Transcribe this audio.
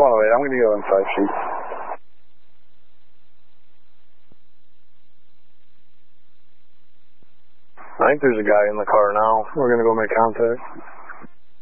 108. I'm going to go in 5 feet. I think there's a guy in the car now. We're going to go make contact.